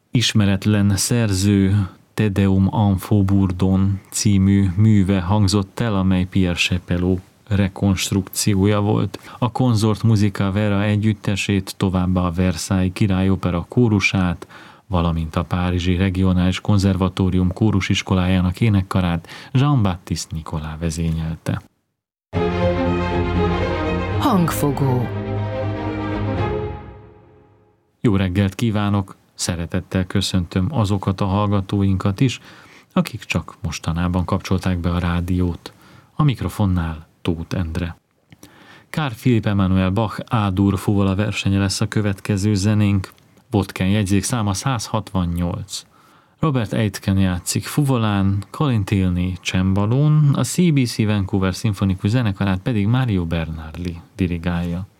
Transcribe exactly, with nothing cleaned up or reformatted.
ismeretlen szerző Te Deum en Faubourdon című műve hangzott el, amely Pierre Chapelot rekonstrukciója volt. A Consort Musica Vera együttesét, továbbá a Versailles Királyopera kórusát, valamint a Párizsi Regionális Konzervatórium kórusiskolájának énekkarát Jean-Baptiste Nicolas vezényelte. Hangfogó. Jó reggelt kívánok! Szeretettel köszöntöm azokat a hallgatóinkat is, akik csak mostanában kapcsolták be a rádiót. A mikrofonnál Tóth Endre. Carl Philipp Emanuel Bach A-dur fuvola versenye lesz a következő zenénk. Botken jegyzék száma száz hatvannyolc. Robert Aitken játszik fuvolán, Colin Tilney csembalón, a cé bé cé Vancouver szimfonikus zenekarát pedig Mario Bernardi dirigálja.